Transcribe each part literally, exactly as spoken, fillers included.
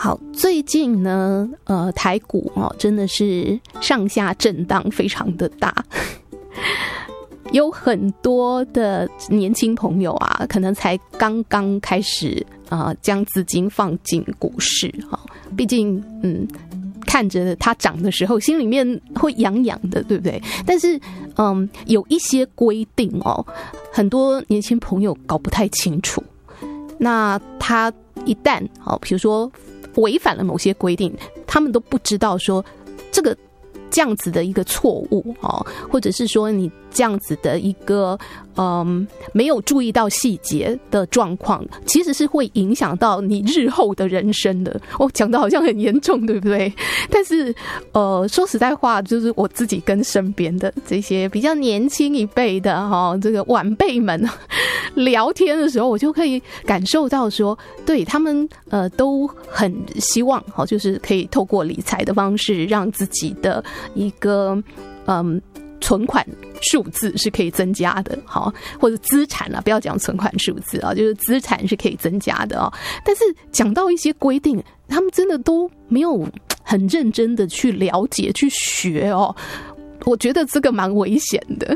好，最近呢，呃，台股哦，真的是上下震荡非常的大，有很多的年轻朋友啊，可能才刚刚开始啊、呃，将资金放进股市哈、哦，毕竟嗯。看着它涨的时候，心里面会痒痒的，对不对？但是，嗯，有一些规定哦，很多年轻朋友搞不太清楚。那他一旦哦，比如说违反了某些规定，他们都不知道说这个这样子的一个错误哦，或者是说你这样子的一个嗯没有注意到细节的状况，其实是会影响到你日后的人生的。我、哦、讲的好像很严重，对不对？但是呃，说实在话，就是我自己跟身边的这些比较年轻一辈的哈、哦，这个晚辈们聊天的时候，我就可以感受到说，对他们呃都很希望好、哦，就是可以透过理财的方式，让自己的一个嗯。存款数字是可以增加的，好，或者资产啊，不要讲存款数字啊，就是资产是可以增加的啊。但是讲到一些规定，他们真的都没有很认真的去了解、去学哦。我觉得这个蛮危险的。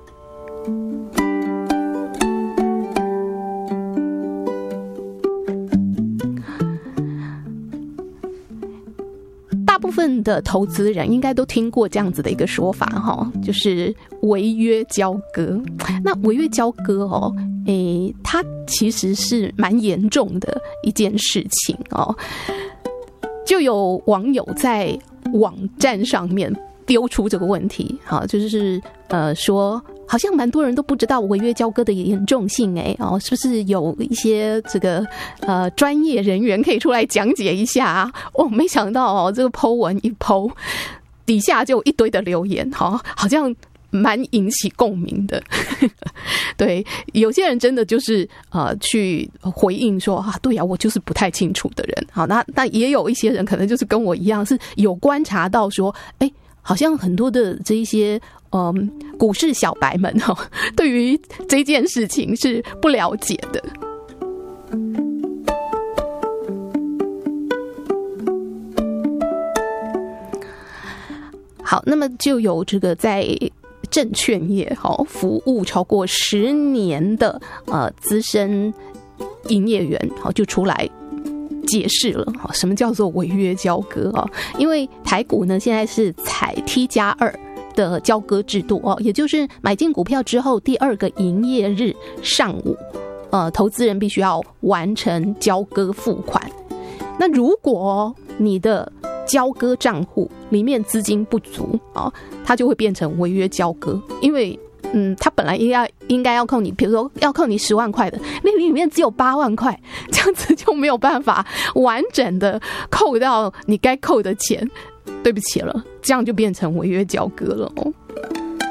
大部分的投资人应该都听过这样子的一个说法哈，就是违约交割。那违约交割哦，诶，它其实是蛮严重的一件事情哦。就有网友在网站上面丢出这个问题，好，就是呃说，好像蛮多人都不知道违约交割的严重性，哎，哦，是不是有一些这个呃专业人员可以出来讲解一下啊？哦，没想到哦，这个 po 文一 po， 底下就一堆的留言，好，好像蛮引起共鸣的。对，有些人真的就是呃去回应说啊，对啊，我就是不太清楚的人。好，那那也有一些人可能就是跟我一样，是有观察到说，哎。好像很多的这一些嗯股市小白们哈、哦，对于这件事情是不了解的。好，那么就有这个在证券业哈、哦、服务超过十年的呃资深营业员好、哦、就出来。解释了什么叫做违约交割啊？因为台股呢现在是采 T 加二的交割制度哦，也就是买进股票之后第二个营业日上午，呃，投资人必须要完成交割付款。那如果你的交割账户里面资金不足啊，它就会变成违约交割，因为。嗯，他本来应该应该要扣你，比如说要扣你十万块的，那里面只有八万块，这样子就没有办法完整的扣到你该扣的钱。对不起了，这样就变成违约交割了哦。